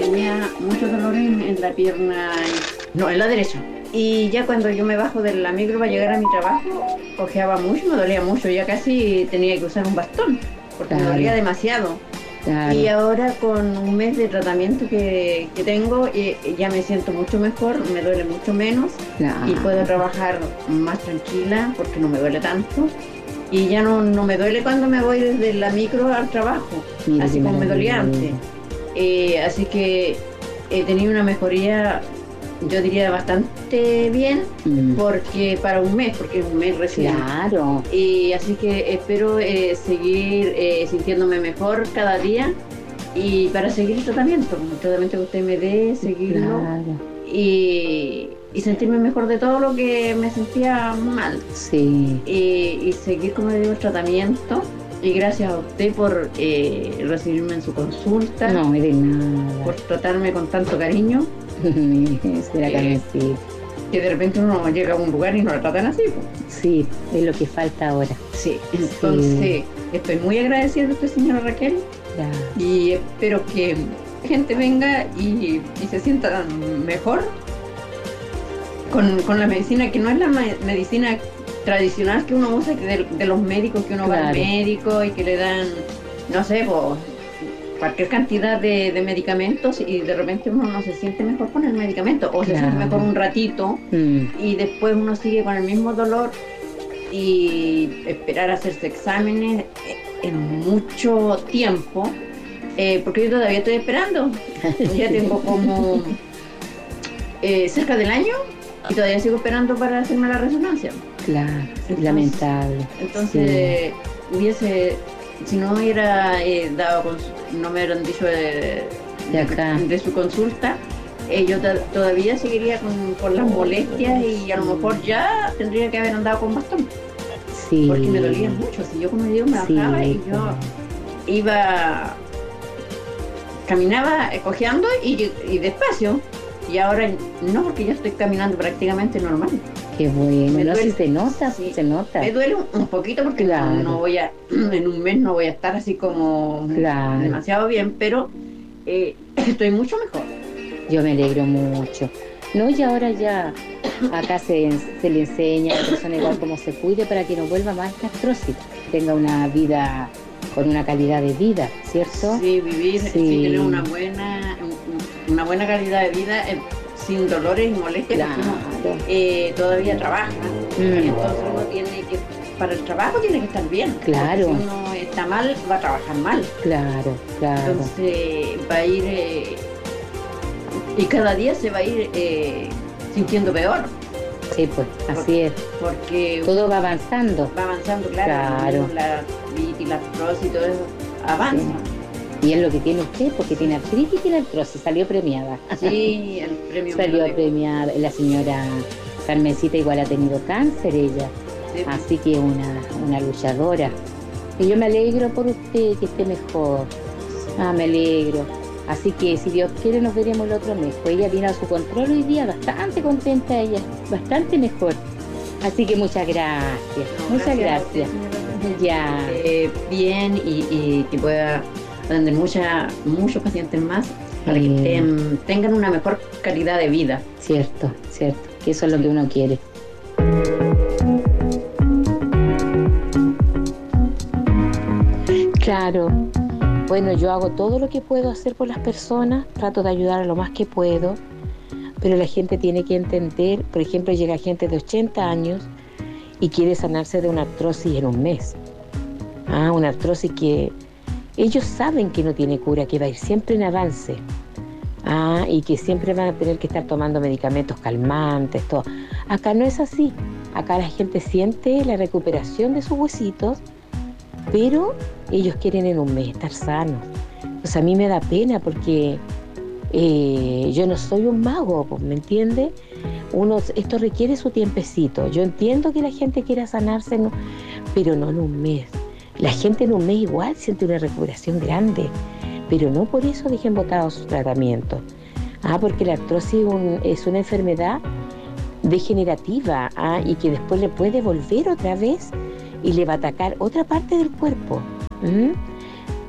tenía muchos dolores en la pierna, no, en la derecha. Y ya cuando yo me bajo de la micro para llegar a mi trabajo, cojeaba mucho, me dolía mucho, ya casi tenía que usar un bastón, porque me dolía demasiado. Claro. Y ahora con un mes de tratamiento que tengo, ya me siento mucho mejor, me duele mucho menos y puedo trabajar más tranquila porque no me duele tanto. Y ya no me duele cuando me voy desde la micro al trabajo, así como me dolía antes. Así que he tenido una mejoría, yo diría bastante bien, porque para un mes, porque es un mes recién. Claro. Y así que espero seguir sintiéndome mejor cada día y para seguir el tratamiento que usted me dé, seguirlo. Claro. Y sentirme mejor de todo lo que me sentía mal. Sí. Y seguir, como le digo, el tratamiento. Y gracias a usted por recibirme en su consulta. No, de nada. Por tratarme con tanto cariño. Espera que sí. Que de repente uno llega a un lugar y no lo tratan así. Pues. Sí, es lo que falta ahora. Sí, entonces estoy muy agradecida de usted, señora Raquel. Ya. Y espero que gente venga y se sienta mejor con la medicina, que no es la medicina tradicional que uno usa de los médicos, que uno va al médico y que le dan, no sé, pues, cualquier cantidad de medicamentos y de repente uno no se siente mejor con el medicamento o se siente mejor un ratito y después uno sigue con el mismo dolor y esperar a hacerse exámenes en mucho tiempo, porque yo todavía estoy esperando. Ya tengo como cerca del año y todavía sigo esperando para hacerme la resonancia. Claro, entonces, lamentable. Entonces, si no hubiera no me hubieran dicho de su consulta, yo todavía seguiría con las molestias y a lo mejor ya tendría que haber andado con bastón. Sí. Porque me dolía mucho. Si yo, como digo, me bajaba y yo caminaba cojeando y despacio. Y ahora no, porque yo estoy caminando prácticamente normal. Qué bueno, no, si se nota, se nota. Me duele un poquito porque no voy en un mes no voy a estar así como demasiado bien, pero estoy mucho mejor. Yo me alegro mucho. No, y ahora ya acá se le enseña a la persona igual cómo se cuide para que no vuelva más esta artrosis, tenga una vida con una calidad de vida, ¿cierto? Sí, vivir, tener una buena calidad de vida sin dolores y molestias, porque uno todavía trabaja, entonces uno tiene que, para el trabajo tiene que estar bien. Claro. Si uno está mal, va a trabajar mal. Claro. Entonces va a ir, y cada día se va a ir sintiendo peor. Sí, pues, así es. Porque todo va avanzando. Va avanzando, claro. La artritis, la artrosis y todo eso avanza. Sí. Y es lo que tiene usted, porque tiene artritis y tiene artrosis. Salió premiada. Sí, el premio. Salió premiada. La señora Carmencita igual ha tenido cáncer ella. Sí. Así que una luchadora. Y yo me alegro por usted, que esté mejor. Me alegro. Así que si Dios quiere nos veremos el otro mes. Pues ella vino a su control hoy día, bastante contenta ella, bastante mejor. Así que muchas gracias, muchas gracias. Ya. Bien y que pueda atender muchos pacientes más para que tengan una mejor calidad de vida. Cierto, que eso es lo que uno quiere. Claro. Bueno, yo hago todo lo que puedo hacer por las personas, trato de ayudar a lo más que puedo, pero la gente tiene que entender, por ejemplo, llega gente de 80 años y quiere sanarse de una artrosis en un mes. Una artrosis que ellos saben que no tiene cura, que va a ir siempre en avance. Y que siempre van a tener que estar tomando medicamentos calmantes, todo. Acá no es así. Acá la gente siente la recuperación de sus huesitos, pero ellos quieren en un mes estar sanos. Pues a mí me da pena porque yo no soy un mago, ¿me entiende? Esto requiere su tiempecito. Yo entiendo que la gente quiera sanarse, pero no en un mes. La gente en un mes igual siente una recuperación grande, pero no por eso dejen botados sus tratamientos. Porque la artrosis es una enfermedad degenerativa y que después le puede volver otra vez y le va a atacar otra parte del cuerpo.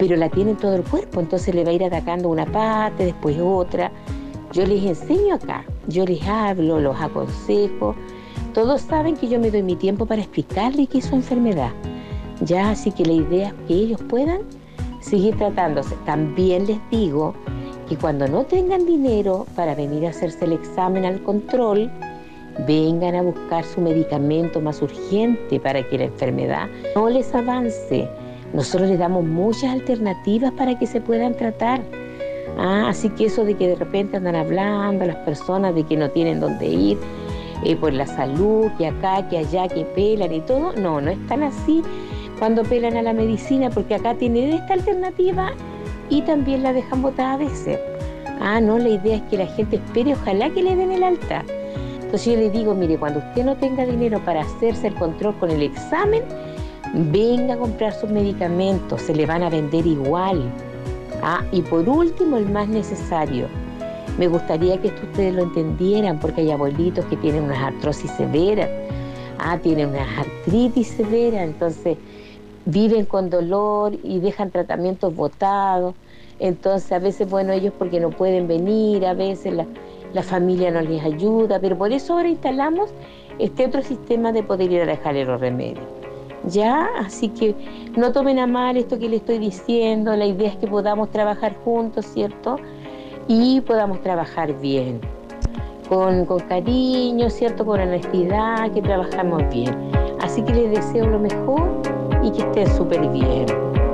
pero la tiene en todo el cuerpo, entonces le va a ir atacando una parte, después otra. Yo les enseño acá, yo les hablo, los aconsejo. Todos saben que yo me doy mi tiempo para explicarles qué es su enfermedad. Ya, así que la idea es que ellos puedan seguir tratándose. También les digo que cuando no tengan dinero para venir a hacerse el examen al control, vengan a buscar su medicamento más urgente para que la enfermedad no les avance. Nosotros les damos muchas alternativas para que se puedan tratar. Así que eso de que de repente andan hablando a las personas de que no tienen dónde ir por la salud, que acá, que allá, que pelan y todo, no es tan así cuando pelan a la medicina, porque acá tienen esta alternativa y también la dejan botada a veces. No, la idea es que la gente espere, ojalá que le den el alta. Entonces yo les digo, mire, cuando usted no tenga dinero para hacerse el control con el examen, venga a comprar sus medicamentos, se le van a vender igual. Y por último, el más necesario, me gustaría que esto ustedes lo entendieran, porque hay abuelitos que tienen unas artrosis severas, tienen unas artritis severas, entonces viven con dolor y dejan tratamientos botados. Entonces a veces, bueno, ellos porque no pueden venir, a veces la familia no les ayuda, pero por eso ahora instalamos este otro sistema de poder ir a dejarle los remedios. Ya, así que no tomen a mal esto que les estoy diciendo, la idea es que podamos trabajar juntos, ¿cierto? Y podamos trabajar bien, con cariño, ¿cierto? Con honestidad, que trabajamos bien. Así que les deseo lo mejor y que estén súper bien.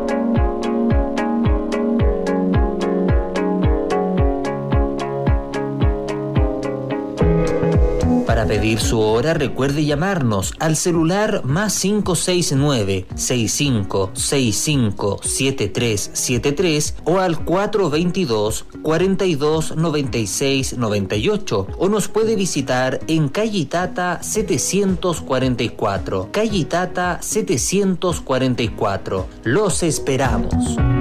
Para pedir su hora, recuerde llamarnos al celular +569 6565 7373 o al 422 42 96 98, o nos puede visitar en calle Itata 744. Calle Itata 744. Los esperamos.